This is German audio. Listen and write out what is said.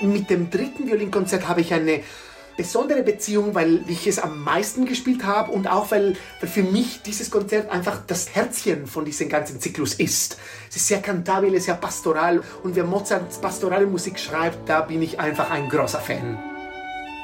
Mit dem dritten Violinkonzert habe ich eine besondere Beziehung, weil ich es am meisten gespielt habe und auch weil für mich dieses Konzert einfach das Herzchen von diesem ganzen Zyklus ist. Es ist sehr kantabile, sehr pastoral und wer Mozarts pastorale Musik schreibt, da bin ich einfach ein großer Fan.